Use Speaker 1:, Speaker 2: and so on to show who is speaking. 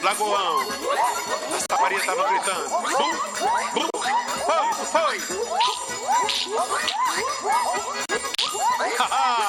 Speaker 1: Lagoão. A Saparia tava gritando. Bum, bum, foi. Haha.